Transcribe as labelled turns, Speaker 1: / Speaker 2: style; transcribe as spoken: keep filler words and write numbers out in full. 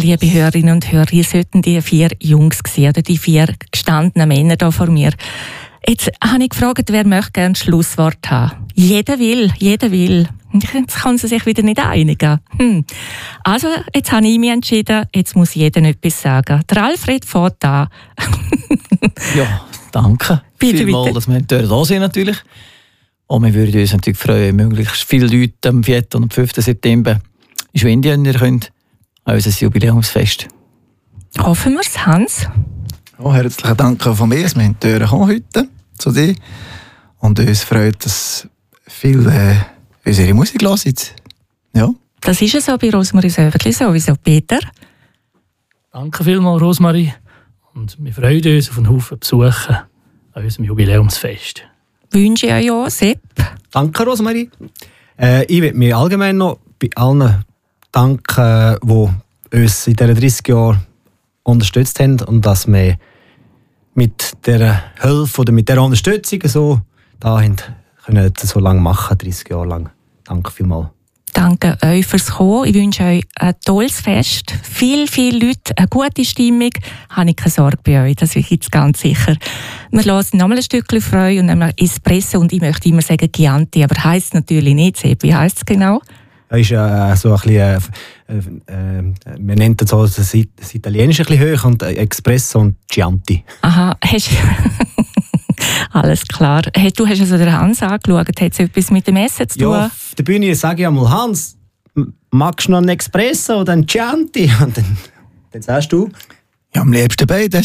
Speaker 1: liebe Hörerinnen und Hörer, ihr sollten die vier Jungs sehen, oder die vier gestandenen Männer da vor mir. Jetzt habe ich gefragt, wer möchte gerne das Schlusswort haben? Jeder will, jeder will. Jetzt kann sie sich wieder nicht einigen. Hm. Also, jetzt habe ich mich entschieden, jetzt muss jeder etwas sagen. Der Alfred fährt an.
Speaker 2: Ja, danke.
Speaker 1: Bitte,
Speaker 2: Vielmal,
Speaker 1: bitte.
Speaker 2: dass wir da sind natürlich. Und wir würden uns natürlich freuen, möglichst viele Leute am vierten und fünften September in Schwindien können an unser Jubiläumsfest.
Speaker 1: Hoffen wir es, Hans.
Speaker 3: Ja, herzlichen Dank von mir. Wir haben die Türen heute zu dir. Und uns freut, dass viele äh, unsere Musik hören. Ja.
Speaker 1: Das ist ja so bei Rosmarie Sövertli sowieso. Peter?
Speaker 4: Danke vielmals, Rosmarie. Und wir freuen uns auf einen Haufen Besucher an unserem Jubiläumsfest.
Speaker 1: Wünsche ich euch auch, Sepp.
Speaker 5: Danke, Rosmarie. Äh, ich möchte mich allgemein noch bei allen danken, die uns in diesen dreissig Jahren unterstützt haben und dass wir mit dieser Hilfe oder mit dieser Unterstützung so da haben, können so lange machen, dreissig Jahre lang. Danke vielmals.
Speaker 1: Danke euch fürs Kommen. Ich wünsche euch ein tolles Fest. Viel, viele Leute, eine gute Stimmung. Habe ich keine Sorge bei euch, das bin ich jetzt ganz sicher. Wir hören nochmal ein Stückchen für euch und dann Espresso und ich möchte immer sagen Chianti, aber heisst natürlich nicht, Sepp. Wie heisst es genau?
Speaker 5: Das ist äh, so ein bisschen, äh, äh, wir nennen das, so, das, das Italienische ein bisschen hoch und äh, Espresso und Chianti.
Speaker 1: Aha, hast alles klar. Hey, du hast also den Hans angeschaut. Hat es etwas mit dem Essen zu tun?
Speaker 5: Ja, auf der Bühne sage ich einmal, Hans, magst du noch einen Espresso oder einen Chianti? Und dann, dann sagst du...
Speaker 3: Ja, am liebsten beide.